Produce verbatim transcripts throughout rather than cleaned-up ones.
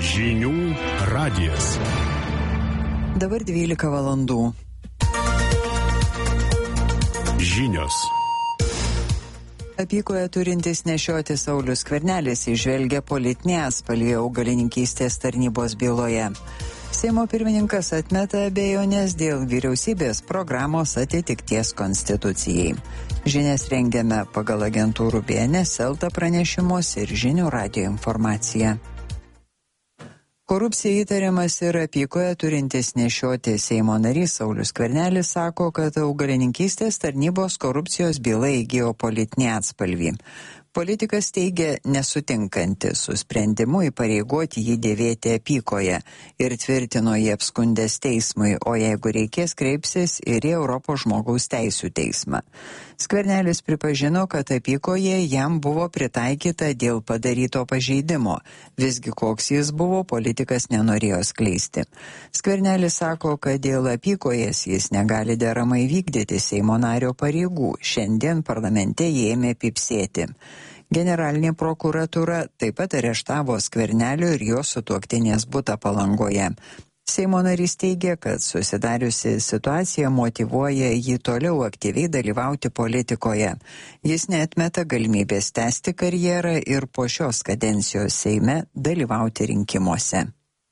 Žinių radijas. Dabar dvylika valandų. Žinios. Apykoje turintis nešioti Saulius Skvernelis įžvelgia politinį atspalvį augalininkystės tarnybos byloje. Seimo pirmininkas atmeta abejonės dėl vyriausybės programos atitikties konstitucijai. Žinias rengiame pagal agentūrų B N S, Elta pranešimus ir Žinių radijo informaciją. Korupcija įtariamas ir apykoje turintis nešioti Seimo narys Saulius Skvernelis sako, kad augalininkystės tarnybos korupcijos byla įgijo politinį atspalvį. Politikas teigia nesutinkanti su sprendimu įpareigoti jį dėvėti apykoje ir tvirtino jį apskundęs teismui, o jeigu reikės kreipsis ir į Europos žmogaus teisių teismą. Skvernelis pripažino, kad apykoje jam buvo pritaikyta dėl padaryto pažeidimo, visgi koks jis buvo, politikas nenorėjo skleisti. Skvernelis sako, kad dėl apykojes jis negali deramai vykdyti Seimo nario pareigų, šiandien parlamente jį ėmė pypsėti. Generalinė prokuratūra taip pat areštavo Skvernelio ir jo sutuoktinės butą Palangoje. Seimo narys teigia, kad susidariusi situacija motyvuoja jį toliau aktyviai dalyvauti politikoje. Jis neatmeta galimybės tęsti karjerą ir po šios kadencijos Seime dalyvauti rinkimuose.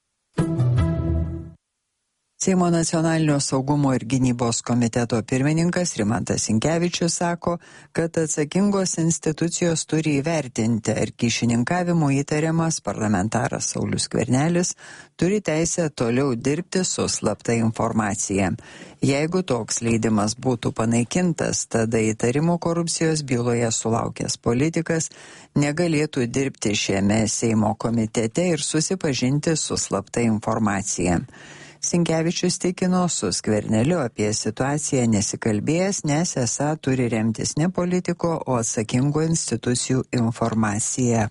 Seimo nacionalinio saugumo ir gynybos komiteto pirmininkas Rimantas Sinkevičius sako, kad atsakingos institucijos turi įvertinti, ar kyšininkavimu įtariamas parlamentaras Saulius Skvernelis turi teisę toliau dirbti su slapta informacija. Jeigu toks leidimas būtų panaikintas, tada įtarimų korupcijos byloje sulaukęs politikas negalėtų dirbti šiame Seimo komitete ir susipažinti su slapta informacija. Sinkevičius tikino, su Skverneliu apie situaciją nesikalbėjęs, nes esą turi remtis ne politiko, o atsakingų institucijų informacija.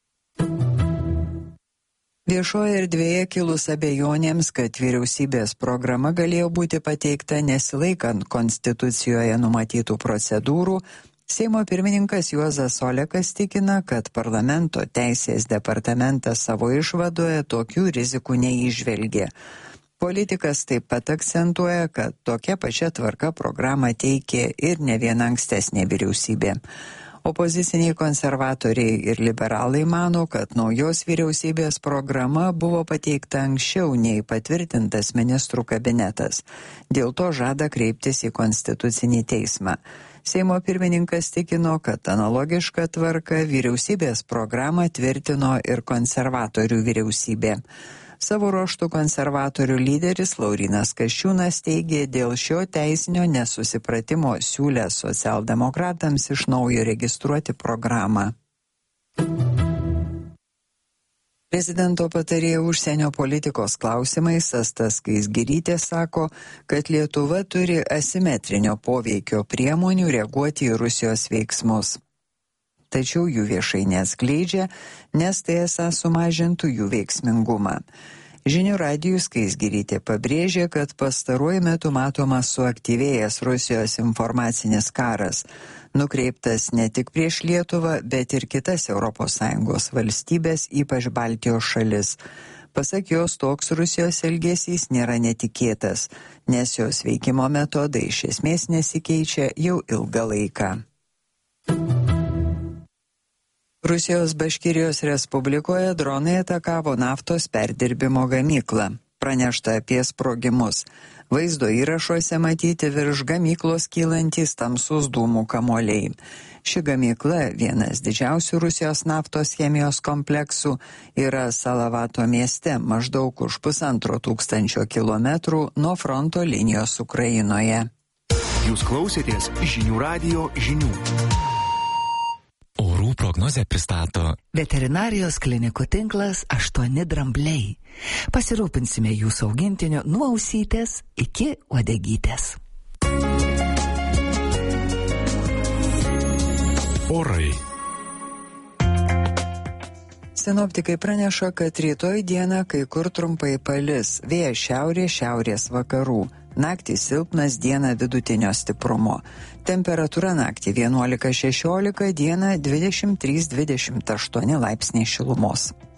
Viešoje erdvėje kilus abejonėms, kad vyriausybės programa galėjo būti pateikta nesilaikant konstitucijoje numatytų procedūrų, Seimo pirmininkas Juozas Olekas tikina, kad parlamento teisės departamentas savo išvadoje tokių rizikų neįžvelgė. Politikas taip pat akcentuoja, kad tokia pačia tvarka programą teikė ir ne viena ankstesnė vyriausybė. Opoziciniai konservatoriai ir liberalai mano, kad naujos vyriausybės programa buvo pateikta anksčiau nei patvirtintas ministrų kabinetas. Dėl to žada kreiptis į konstitucinį teismą. Seimo pirmininkas tikino, kad analogišką tvarką vyriausybės programą tvirtino ir konservatorių vyriausybė. Savo ruožtų konservatorių lyderis Laurynas Kasčiūnas teigė, dėl šio teisinio nesusipratimo siūlė socialdemokratams iš naujo registruoti programą. Prezidento patarėja užsienio politikos klausimais Asta Skaisgirytė sako, kad Lietuva turi asimetrinio poveikio priemonių reaguoti į Rusijos veiksmus. Tačiau jų viešai neatskleidžia, nes tai esą sumažintų jų veiksmingumą. Žinių radijui Skaisgirytė pabrėžė, kad pastaruoju metu matomas suaktyvėjęs Rusijos informacinis karas, nukreiptas ne tik prieš Lietuvą, bet ir kitas Europos Sąjungos valstybės, ypač Baltijos šalis. Pasak jos, toks Rusijos elgesys nėra netikėtas, nes jos veikimo metodai iš esmės nesikeičia jau ilgą laiką. Rusijos Baškirijos Respublikoje dronai atakavo naftos perdirbimo gamyklą. Pranešta apie sprogimus. Vaizdo įrašuose matyti virš gamyklos kylantys tamsus dūmų kamuoliai. Ši gamykla, vienas didžiausių Rusijos naftos chemijos kompleksų, yra Salavato mieste, maždaug už pusantro tūkstančio kilometrų nuo fronto linijos Ukrainoje. Jūs klausėtės Žinių radijo žinių. Orų prognozę pristato Veterinarijos klinikų tinklas aštuoni drambliai. Pasirūpinsime jūsų augintiniu nuo ausytės iki uodegytės. Orai. Sinoptikai praneša, kad rytoj dieną kai kur trumpai palis, vėjas šiaurės šiaurės vakarų. Naktį silpnas, dieną vidutinio stiprumo. Temperatūra naktį vienuolika šešiolika, dieną dvidešimt trys dvidešimt aštuoni laipsniai šilumos.